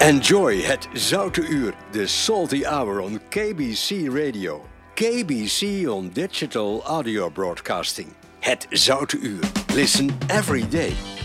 Enjoy het Zoute Uur, the Salty Hour on KBC Radio. KBC on Digital Audio Broadcasting. Het Zoute Uur. Listen every day.